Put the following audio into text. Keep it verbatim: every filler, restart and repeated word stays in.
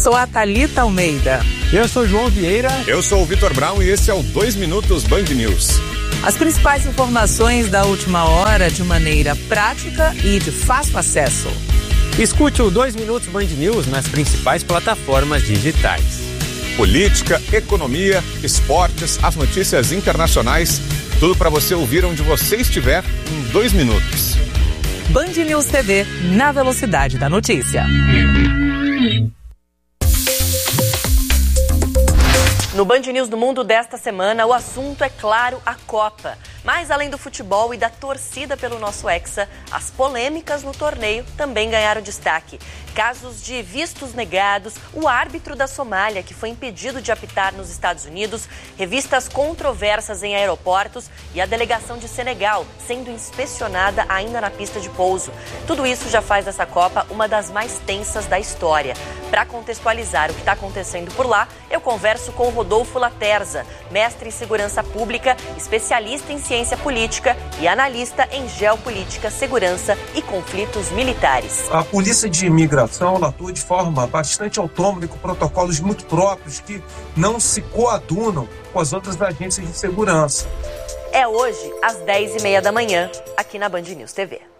sou a Thalita Almeida. Eu sou João Vieira. Eu sou o Vitor Brown e esse é o dois Minutos Band News. As principais informações da última hora de maneira prática e de fácil acesso. Escute o dois Minutos Band News nas principais plataformas digitais. Política, economia, esportes, as notícias internacionais, tudo para você ouvir onde você estiver em dois minutos. Band News T V, na velocidade da notícia. No Band News do Mundo desta semana, o assunto é, claro, a Copa. Mas além do futebol e da torcida pelo nosso Hexa, as polêmicas no torneio também ganharam destaque. Casos de vistos negados, o árbitro da Somália, que foi impedido de apitar nos Estados Unidos, revistas controversas em aeroportos e a delegação de Senegal sendo inspecionada ainda na pista de pouso. Tudo isso já faz dessa Copa uma das mais tensas da história. Para contextualizar o que está acontecendo por lá, eu converso com o Rodolfo Laterza, mestre em segurança pública, especialista em ciência política e analista em geopolítica, segurança e conflitos militares. A polícia de imigração ela atua de forma bastante autônoma e com protocolos muito próprios que não se coadunam com as outras agências de segurança. É hoje, às dez e meia da manhã, aqui na Band News T V.